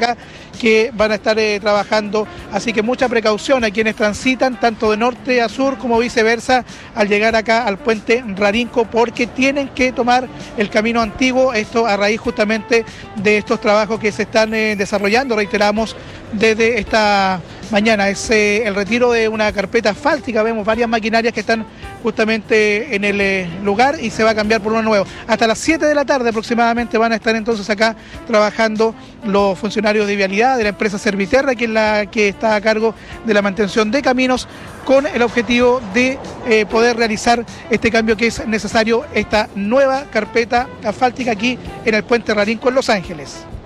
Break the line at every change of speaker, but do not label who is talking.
acá que van a estar trabajando, así que mucha precaución a quienes transitan tanto de norte a sur como viceversa al llegar acá al puente Rarinco, porque tienen que tomar el camino antiguo, esto a raíz justamente de estos trabajos que se están desarrollando, reiteramos, desde esta mañana. Es el retiro de una carpeta asfáltica, vemos varias maquinarias que están justamente en el lugar y se va a cambiar por uno nuevo. Hasta las 7 de la tarde aproximadamente van a estar entonces acá trabajando los funcionarios de vialidad de la empresa Serviterra, que es la que está a cargo de la mantención de caminos, con el objetivo de poder realizar este cambio que es necesario, esta nueva carpeta asfáltica aquí en el puente Rarinco en Los Ángeles.